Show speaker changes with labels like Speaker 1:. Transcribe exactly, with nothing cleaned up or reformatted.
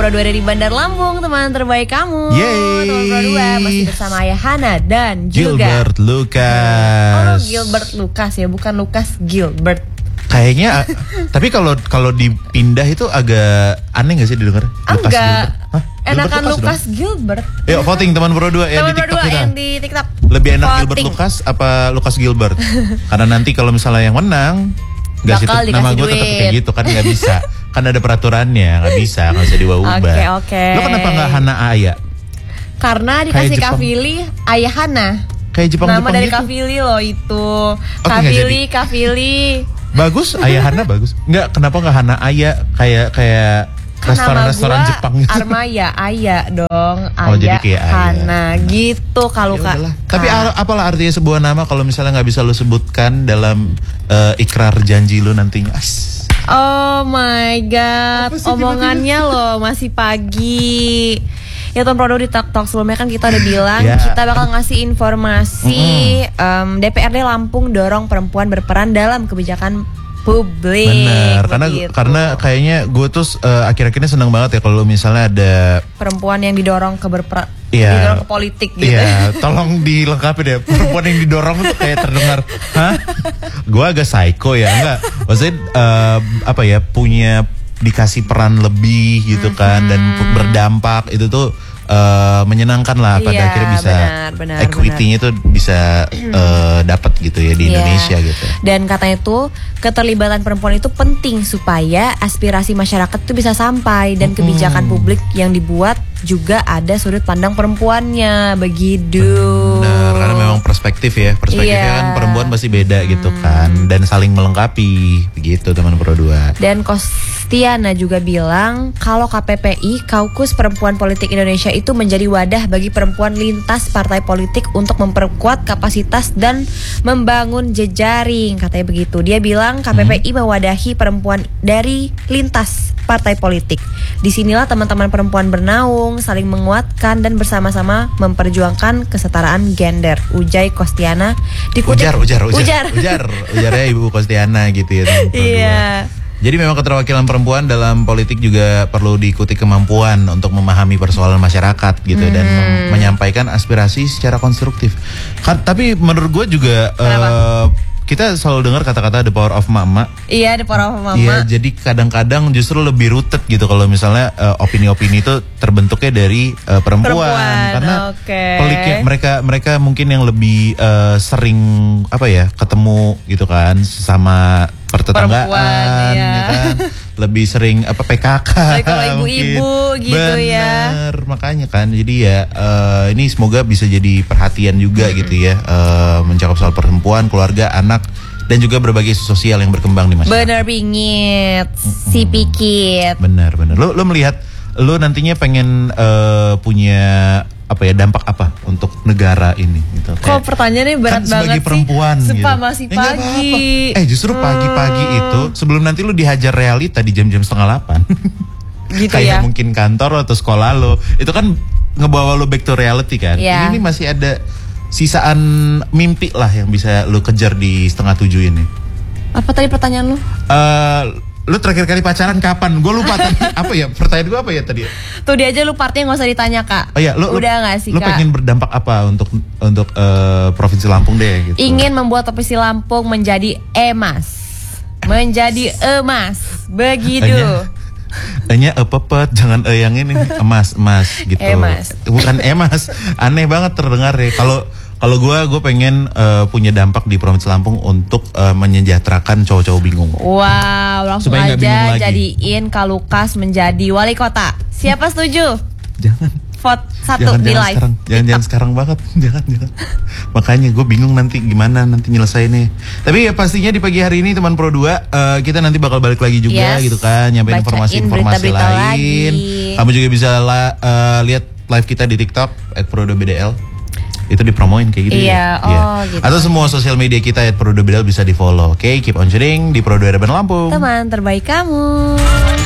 Speaker 1: Pro dua dari Bandar Lampung, teman terbaik kamu.
Speaker 2: Yeay.
Speaker 1: Teman Pro dua masih bersama Ayah Hana dan juga
Speaker 2: Gilbert Lucas.
Speaker 1: Oh, Gilbert Lucas ya, bukan Lucas Gilbert.
Speaker 2: Kayaknya, tapi kalau kalau dipindah itu agak aneh gak sih didengar? Lucas
Speaker 1: Enggak.
Speaker 2: Gilbert. Hah?
Speaker 1: Enakan
Speaker 2: Gilbert
Speaker 1: Lucas Gilbert.
Speaker 2: Yuk voting teman Pro dua ya
Speaker 1: Teman
Speaker 2: di
Speaker 1: Pro
Speaker 2: TikTok
Speaker 1: dua
Speaker 2: kita.
Speaker 1: yang di TikTok.
Speaker 2: Lebih enak
Speaker 1: Voting.
Speaker 2: Gilbert Lucas apa Lucas Gilbert? Karena nanti kalau misalnya yang menang Gak sih,
Speaker 1: Bakal
Speaker 2: nama
Speaker 1: dikasih
Speaker 2: gue tetap
Speaker 1: duit.
Speaker 2: kayak gitu kan gak bisa. Kan ada peraturannya, gak bisa, gak bisa diubah-ubah.
Speaker 1: Oke, oke.
Speaker 2: Lo kenapa gak Hana Aya?
Speaker 1: Karena
Speaker 2: Kayak
Speaker 1: dikasih
Speaker 2: Jepang.
Speaker 1: Kavili Ayah Hana.
Speaker 2: Kayak Jepang
Speaker 1: Nama
Speaker 2: Jepang
Speaker 1: dari
Speaker 2: gitu.
Speaker 1: Kavili loh itu.
Speaker 2: Oke, nggak
Speaker 1: Kavili, Kavili.
Speaker 2: Bagus, Ayah Hana bagus. Enggak, kenapa gak Hana Aya? Kayak kayak
Speaker 1: Kan nama
Speaker 2: restoran-restoran
Speaker 1: gua
Speaker 2: Jepang gitu.
Speaker 1: Armaya, Aya dong. Aya,
Speaker 2: Oh, jadi kayak Aya.
Speaker 1: Hana gitu kalau
Speaker 2: Ya
Speaker 1: Kak.
Speaker 2: udahlah. Tapi a- apalah artinya sebuah nama kalau misalnya nggak bisa lo sebutkan dalam eh, ikrar janji lo nantinya. As.
Speaker 1: Oh my god,
Speaker 2: Apa sih
Speaker 1: omongannya loh masih pagi. Ya Tuan Prodo di TikTok sebelumnya kan kita udah bilang
Speaker 2: Ya.
Speaker 1: kita bakal ngasih informasi em, D P R D Lampung dorong perempuan berperan dalam kebijakan publik.
Speaker 2: Bener, karena
Speaker 1: begitu.
Speaker 2: karena kayaknya gue tuh eh, akhir-akhir ini seneng banget ya kalau misalnya ada
Speaker 1: perempuan yang didorong ke berperan,
Speaker 2: Iya.
Speaker 1: didorong ke politik gitu.
Speaker 2: Iya, tolong dilengkapi deh. Perempuan yang didorong tuh kayak terdengar, hah? Gue agak psycho ya, enggak? Maksudnya eh, apa ya, punya dikasih peran lebih gitu kan, dan berdampak itu tuh eh, menyenangkan lah. Pada
Speaker 1: Iya,
Speaker 2: akhirnya bisa
Speaker 1: benar, benar,
Speaker 2: equity-nya tuh bisa eh, dapat gitu ya di
Speaker 1: Iya.
Speaker 2: Indonesia gitu.
Speaker 1: Dan katanya tuh keterlibatan perempuan itu penting supaya aspirasi masyarakat itu bisa sampai dan kebijakan publik yang dibuat juga ada sudut pandang perempuannya begitu.
Speaker 2: Benar, karena memang perspektif ya, perspektifnya
Speaker 1: Iya.
Speaker 2: kan perempuan pasti beda gitu kan, dan saling melengkapi begitu teman Pro dua.
Speaker 1: Dan Kostiana juga bilang kalau K P P I, Kaukus Perempuan Politik Indonesia itu menjadi wadah bagi perempuan lintas partai politik untuk memperkuat kapasitas dan membangun jejaring, katanya begitu. Dia bilang K P P I mewadahi perempuan dari lintas partai politik. Disinilah teman-teman perempuan bernaung, saling menguatkan dan bersama-sama memperjuangkan kesetaraan gender. Ujai Kostiana dikutip
Speaker 2: Ujar, ujar, ujar,
Speaker 1: ujar.
Speaker 2: ujar, ujarnya Ibu Kostiana gitu ya. teman Pro dua.
Speaker 1: Iya.
Speaker 2: Jadi memang keterwakilan perempuan dalam politik juga perlu diikuti kemampuan untuk memahami persoalan masyarakat gitu dan mem- menyampaikan aspirasi secara konstruktif. Kan, tapi menurut gue juga eh, kita selalu dengar kata-kata the power of mama.
Speaker 1: Iya, the power of mama.
Speaker 2: Iya, jadi kadang-kadang justru lebih rooted gitu kalau misalnya eh, opini-opini itu terbentuknya dari eh, perempuan.
Speaker 1: Perempuan,
Speaker 2: Karena
Speaker 1: oke.
Speaker 2: peliknya mereka mereka mungkin yang lebih eh, sering apa ya ketemu gitu kan sesama pertetanggaan,
Speaker 1: Perempuan, iya.
Speaker 2: ya kan? Lebih sering apa P K K.
Speaker 1: Apalagi kalau ibu-ibu
Speaker 2: mungkin.
Speaker 1: gitu ya.
Speaker 2: Bener, makanya kan jadi ya eh, ini semoga bisa jadi perhatian juga gitu ya, eh, mencakup soal perempuan, keluarga, anak, dan juga berbagai isu sosial yang berkembang di masyarakat.
Speaker 1: Bener bingit, si pikit.
Speaker 2: Bener bener. Lo lo melihat lo nantinya pengen eh, punya apa ya dampak apa untuk negara ini gitu.
Speaker 1: Kok
Speaker 2: Kayak-
Speaker 1: pertanyaannya berat
Speaker 2: kan sebagai
Speaker 1: banget
Speaker 2: perempuan
Speaker 1: sih. Sumpah
Speaker 2: gitu.
Speaker 1: masih
Speaker 2: Ya, nggak
Speaker 1: pagi.
Speaker 2: apa-apa. Eh justru pagi-pagi
Speaker 1: Hmm.
Speaker 2: itu sebelum nanti lu dihajar realita di jam-jam setengah delapan.
Speaker 1: Gitu
Speaker 2: Kayak
Speaker 1: ya.
Speaker 2: mungkin kantor atau sekolah lo itu kan ngebawa lo back to reality kan.
Speaker 1: Iya.
Speaker 2: Ini nih masih ada sisaan mimpi lah yang bisa lo kejar di setengah tujuh ini.
Speaker 1: Apa tadi pertanyaan lu?
Speaker 2: Eh lu terakhir kali pacaran kapan? Gue lupa tadi. Apa ya? Pertanyaan gue apa ya tadi?
Speaker 1: Tuh dia aja lu partnya nggak usah ditanya Kak.
Speaker 2: Oh iya, lu,
Speaker 1: Udah
Speaker 2: lu,
Speaker 1: nggak sih
Speaker 2: lu
Speaker 1: Kak?
Speaker 2: pengen berdampak apa untuk untuk eh, provinsi Lampung deh gitu?
Speaker 1: Ingin membuat Provinsi Lampung menjadi emas, menjadi emas, begitu.
Speaker 2: Hanya epepet, jangan e yang ini emas emas gitu.
Speaker 1: Emas.
Speaker 2: Bukan emas. Aneh banget terdengar ya. Kalau kalau gue gue pengen eh, punya dampak di provinsi Lampung untuk eh, menyejahterakan cowok-cowok bingung.
Speaker 1: Wow, langsung
Speaker 2: Supaya nggak bingung
Speaker 1: aja
Speaker 2: lagi.
Speaker 1: jadiin Kak Lukas menjadi wali kota. Siapa setuju?
Speaker 2: Jangan.
Speaker 1: Vote satu
Speaker 2: Jangan
Speaker 1: di
Speaker 2: jangan
Speaker 1: live.
Speaker 2: sekarang, jangan jangan sekarang banget, jangan jangan. Makanya gue bingung nanti gimana nanti nyelesainnya. Tapi ya pastinya di pagi hari ini teman Pro dua eh, kita nanti bakal balik lagi juga
Speaker 1: Yes.
Speaker 2: gitu kan, nyampein
Speaker 1: Bacain
Speaker 2: informasi-informasi
Speaker 1: berita-berita
Speaker 2: lain.
Speaker 1: lagi.
Speaker 2: Kamu juga bisa la- eh, lihat live kita di TikTok at pro dua b d l. Itu dipromoin kayak gitu
Speaker 1: Iya,
Speaker 2: ya.
Speaker 1: oh, gitu.
Speaker 2: Atau semua sosial media kita at pro dua b d l bisa di follow. Oke, keep on sharing di Pro dua Urban Lampung.
Speaker 1: Teman terbaik kamu.